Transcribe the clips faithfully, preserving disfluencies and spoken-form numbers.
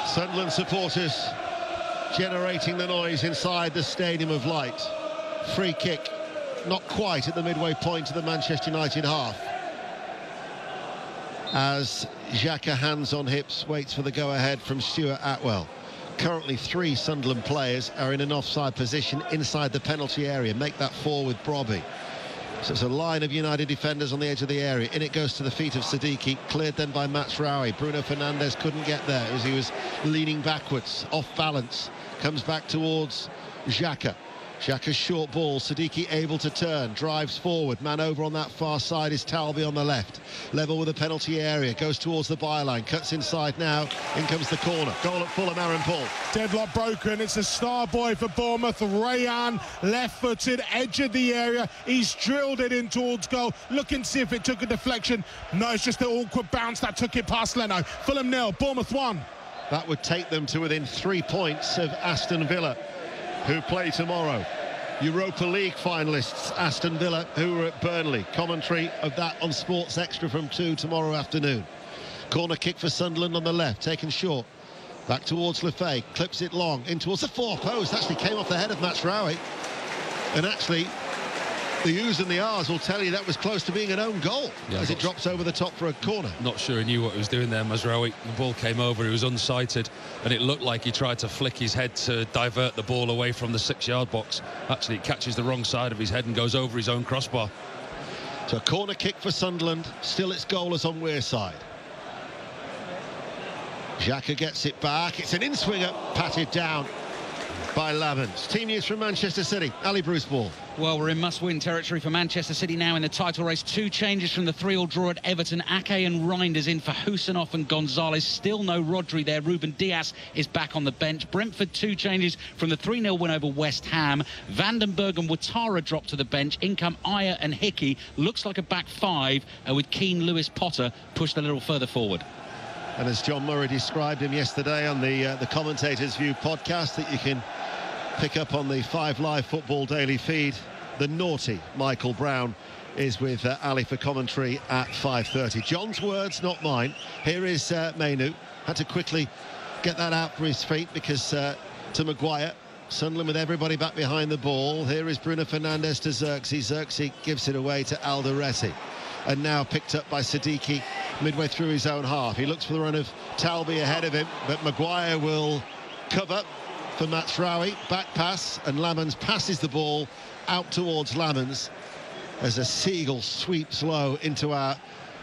Sunderland supporters generating the noise inside the Stadium of Light. Free kick, not quite at the midway point of the Manchester United half, as Xhaka, hands on hips, waits for the go-ahead from Stuart Atwell. Currently three Sunderland players are in an offside position inside the penalty area. Make that four with Brobby. So it's a line of United defenders on the edge of the area. In it goes to the feet of Siddiqui, cleared then by Mazraoui. Bruno Fernandes couldn't get there as he was leaning backwards, off balance. Comes back towards Xhaka. Xhaka's short ball, Siddiqui able to turn, drives forward. Man over on that far side is Talby on the left. Level with the penalty area, goes towards the byline, cuts inside now. In comes the corner. Goal at Fulham, Aaron Paul. Deadlock broken. It's a star boy for Bournemouth. Rayan, left-footed, edge of the area. He's drilled it in towards goal. Looking to see if it took a deflection. No, it's just an awkward bounce that took it past Leno. Fulham nil, Bournemouth one. That would take them to within three points of Aston Villa, who play tomorrow. Europa League finalists Aston Villa, who are at Burnley. Commentary of that on Sports Extra from two tomorrow afternoon. Corner kick for Sunderland on the left, taken short. Back towards Le Fay, clips it long, in towards the far post. Actually came off the head of Mazraoui. And actually, the U's and the R's will tell you that was close to being an own goal, yeah, as it drops over the top for a corner. Not sure he knew what he was doing there, Mazraoui. The ball came over, he was unsighted, and it looked like he tried to flick his head to divert the ball away from the six-yard box. Actually, it catches the wrong side of his head and goes over his own crossbar. So a corner kick for Sunderland, still its goalless on Wearside. Xhaka gets it back, it's an in-swinger, patted down by Lamens. Team news from Manchester City, Ali Bruce-Ball. Well, we're in must-win territory for Manchester City now in the title race. Two changes from the three-all draw at Everton. Ake and Reinders in for Husanoff and Gonzalez. Still no Rodri there. Ruben Dias is back on the bench. Brentford, two changes from the three nil win over West Ham. Vandenberg and Ouattara dropped to the bench. In come Ayer and Hickey. Looks like a back five, uh, with Keane, Lewis, Potter pushed a little further forward. And as John Murray described him yesterday on the uh, the Commentators View podcast that you can pick up on the Five Live Football Daily feed, the naughty Michael Brown is with uh, Ali for commentary at five thirty. John's words, not mine. Here is uh, Mainoo. Had to quickly get that out for his feet because uh, to Maguire. Sunderland with everybody back behind the ball. Here is Bruno Fernandes to Xerxes. Xerxes gives it away to Alderete. And now picked up by Siddiqui midway through his own half. He looks for the run of Talby ahead of him, but Maguire will cover for Mazraoui. Back pass, and Lamens passes the ball out towards Lamens as a seagull sweeps low into our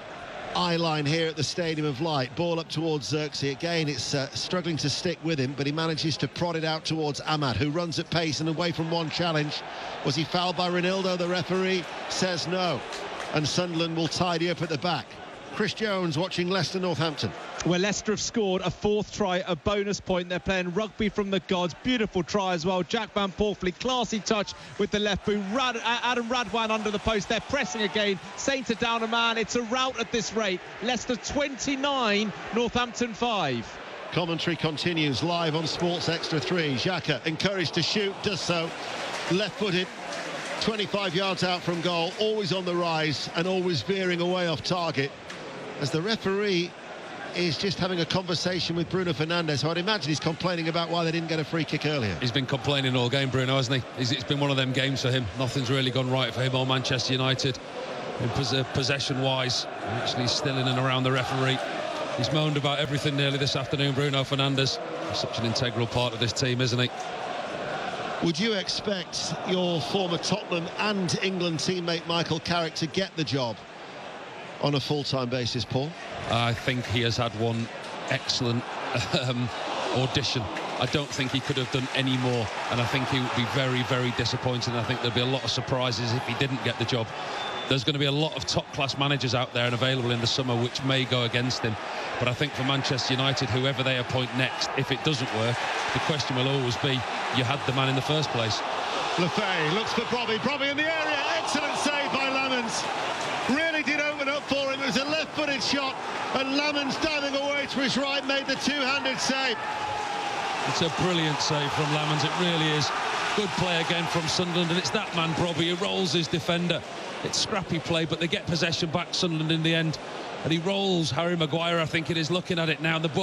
eye line here at the Stadium of Light. Ball up towards Xerxes. Again, it's uh, struggling to stick with him, but he manages to prod it out towards Ahmad, who runs at pace and away from one challenge. Was he fouled by Ronaldo? The referee says no. And Sunderland will tidy up at the back. Chris Jones watching Leicester Northampton. Well, Leicester have scored a fourth try, a bonus point. They're playing rugby from the gods. Beautiful try as well. Jack Van Porfley, classy touch with the left boot. Rad Adam Radwan under the post. They're pressing again. Saints are down a man. It's a rout at this rate. Leicester twenty-nine, Northampton five. Commentary continues live on Sports Extra three. Xhaka encouraged to shoot, does so. Left-footed. twenty-five yards out from goal, always on the rise and always veering away off target, as the referee is just having a conversation with Bruno Fernandes, who I'd imagine he's complaining about why they didn't get a free kick earlier. He's been complaining all game, Bruno, hasn't he? He's, it's been one of them games for him. Nothing's really gone right for him or Manchester United in pos possession-wise. Actually still in and around the referee. He's moaned about everything nearly this afternoon, Bruno Fernandes. He's such an integral part of this team, isn't he? Would you expect your former Tottenham and England teammate Michael Carrick to get the job on a full-time basis, Paul? I think he has had one excellent um, audition. I don't think he could have done any more, and I think he would be very, very disappointed. And I think there'd be a lot of surprises if he didn't get the job. There's going to be a lot of top-class managers out there and available in the summer which may go against him. But I think for Manchester United, whoever they appoint next, if it doesn't work, the question will always be, you had the man in the first place. Le Fay looks for Brobby. Brobby in the area. Excellent save by Lamens. Really did open up for him. It was a left-footed shot, and Lamens diving away to his right made the two-handed save. It's a brilliant save from Lamens. It really is. Good play again from Sunderland, and it's that man, Brobby, who rolls his defender. It's scrappy play, but they get possession back, Sunderland, in the end. And he rolls Harry Maguire, I think it is, looking at it now. The ball